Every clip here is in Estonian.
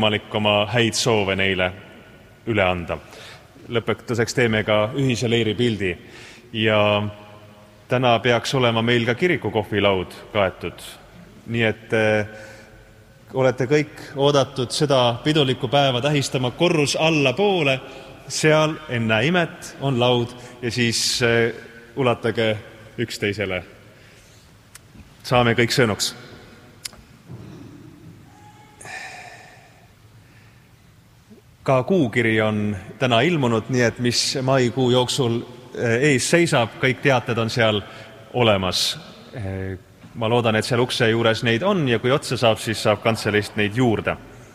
võimalik oma häid soove neile üle anda. Lõpetuseks teeme ka ühise leiri pildi ja täna peaks olema meil ka kirikukohvilaud kaetud. Nii et olete kõik oodatud seda pidulikku päeva tähistama korrus allapoole, seal enne imet on laud ja siis ulatage üksteisele. Saame kõik sõnuks. Ka kuukiri on täna ilmunud, nii et mis maikuu jooksul ees seisab, kõik teated on seal olemas. Ma loodan, et seal ukse juures neid on ja kui otsa saab, siis saab kantselist neid juurde.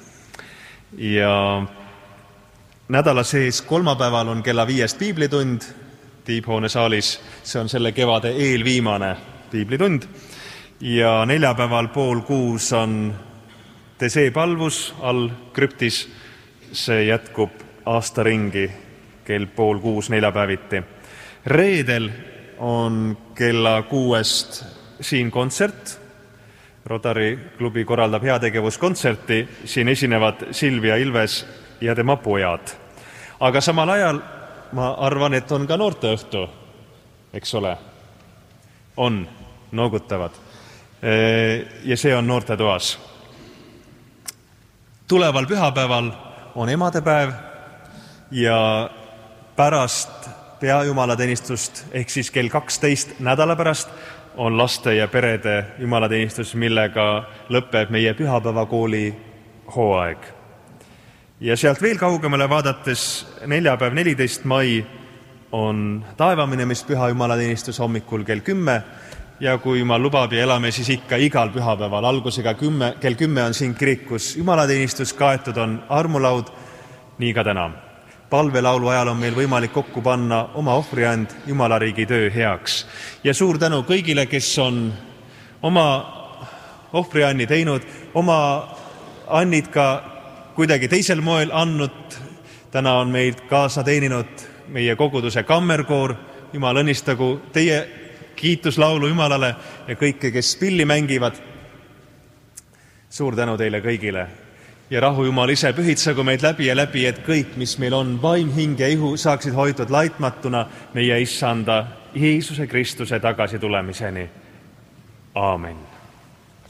Ja nädala sees kolmapäeval on kella 5 piiblitund Tiibhoone saalis. See on selle kevade eelviimane piiblitund. Ja neljapäeval 5:30 on teseepalvus all krüptis. See jätkub aasta ringi kell 5:30 neljapäeviti. Reedel on kella 6 siin kontsert. Rotary klubi korraldab heategevuskontserti. Siin esinevad Silvia Ilves ja tema pojad. Aga samal ajal ma arvan, et on ka noorteõhtu, eks ole? On, noogutavad. Ja see on noortetoas. Tuleval pühapäeval on emadepäev ja pärast peajumalateenistust ehk siis kell 12 nädala pärast on laste ja perede jumalateenistus, millega lõpeb meie pühapäevakooli hooaeg. Ja sealt veel kaugemale vaadates neljapäev 14. mai on taevaminemist-püha jumalateenistus hommikul kell 10 ja kui Jumal lubab ja elame, siis ikka igal pühapäeval algusega kell 10 on siin kirikus jumalateenistus, kaetud on armulaud, nii ka täna. Palvelaulu ajal on meil võimalik kokku panna oma ohvriand Jumalariigi töö heaks. Ja suur tänu kõigile, kes on oma ohvrianni teinud, oma annid ka kuidagi teisel moel andnud. Täna on meid kaasa teeninud meie koguduse kammerkoor. Jumal õnnistagu teie kiituslaulu Jumalale ja kõike, kes pilli mängivad. Suur tänu teile kõigile. Ja rahu Jumal ise pühitsagu meid läbi ja läbi, et kõik, mis meil on, vaim, hing ja ihu, saaksid hoitud laitmatuna meie Issanda Jeesuse Kristuse tagasitulemiseni. Aamen.